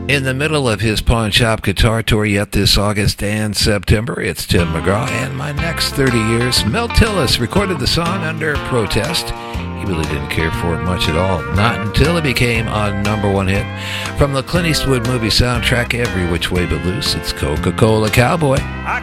In the middle of his pawn shop guitar tour yet this August and September, it's Tim McGraw and My Next 30 Years. Mel Tillis recorded the song under protest. He really didn't care for it much at all, not until it became a #1 hit. From the Clint Eastwood movie soundtrack, Every Which Way But Loose, it's Coca-Cola Cowboy.